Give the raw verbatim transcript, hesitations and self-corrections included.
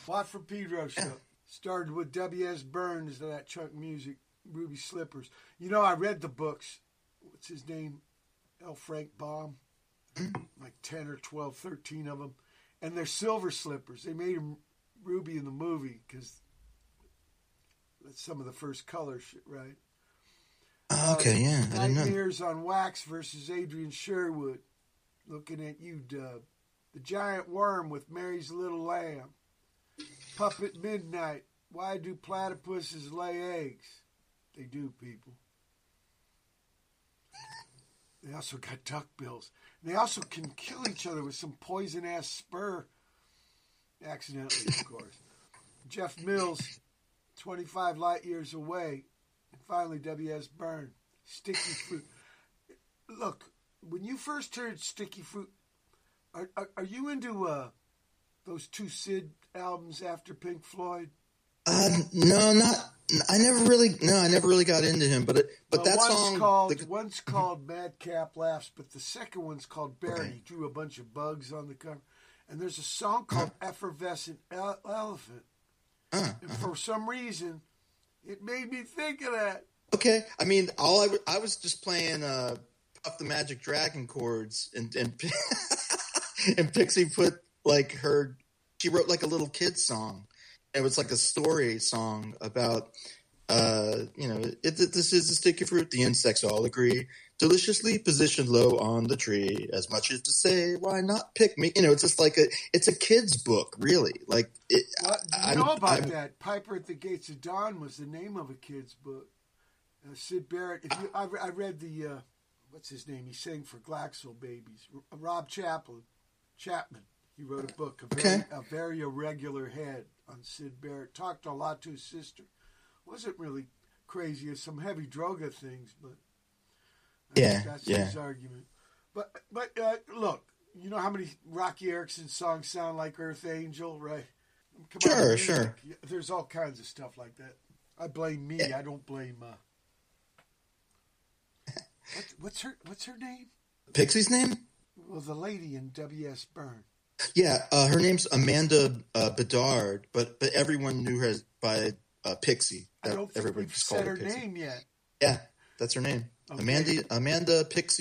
Watt from Pedro show. Started with W S Burns, that chunk music, Ruby Slippers. You know, I read the books. What's his name? L. Frank Baum. Like ten or twelve, thirteen of them. And they're Silver Slippers. They made him Ruby in the movie because that's some of the first color shit, right? Oh, okay, uh, yeah. I didn't know. Nightmares on Wax versus Adrian Sherwood. Looking at you, Dub. The Giant Worm with Mary's Little Lamb. Puppet Midnight. Why do platypuses lay eggs? They do, people. They also got duckbills. And they also can kill each other with some poison-ass spur. Accidentally, of course. Jeff Mills, twenty-five light years away. And finally, W S Byrne, Sticky Fruit. Look, when you first heard Sticky Fruit, are, are, are you into uh, those two Sid albums after Pink Floyd? Uh, no, not. I never really. No, I never really got into him. But it, but well, that one's song. Called, the, one's called Madcap Laughs, but the second one's called Barry. Okay. He drew a bunch of bugs on the cover, and there's a song called Effervescent Ele- Elephant. Uh, and for some reason, it made me think of that. Okay, I mean, all I, I was just playing uh, Puff the Magic Dragon chords, and and and Pixie put like her. She wrote like a little kid song. It was like a story song about, uh, you know, it, it, this is a sticky fruit. The insects all agree, deliciously positioned low on the tree. As much as to say, why not pick me? You know, it's just like a, it's a kid's book, really. Like, it, well, you I, know I'm, about I'm, that? Piper at the Gates of Dawn was the name of a kid's book. Uh, Sid Barrett. If you, I, I read the, uh, what's his name? He sang for Glaxo Babies. Rob Chaplin, Chapman. He wrote a book, a very, okay. a very irregular head on Sid Barrett. Talked a lot to his sister. Wasn't really crazy. It's some heavy droga things, but I yeah, think that's yeah. his argument. But but uh, look, you know how many Rocky Erickson songs sound like Earth Angel, right? Come sure, on, sure. Like, there's all kinds of stuff like that. I blame me. Yeah. I don't blame. Uh, what, what's her What's her name? Pixie's name? Well, the lady in W S Byrne. Yeah, uh, her name's Amanda uh, Bedard, but but everyone knew her by uh, Pixie. I don't think Everybody we've just said called her Pixie. name yet. Yeah, that's her name. Okay. Amanda Amanda Pixie